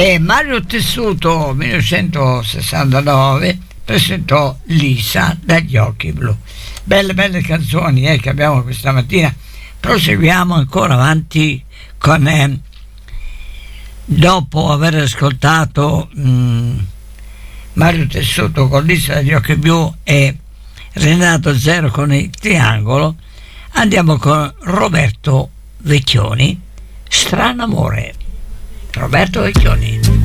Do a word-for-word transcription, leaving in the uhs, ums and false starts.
E Mario Tessuto millenovecentosessantanove presentò Lisa dagli occhi blu. Belle belle canzoni eh, che abbiamo questa mattina. Proseguiamo ancora avanti con eh, dopo aver ascoltato mh, Mario Tessuto con Lisa dagli occhi blu e Renato Zero con il triangolo, andiamo con Roberto Vecchioni, Strano amore. Roberto Vecchioni.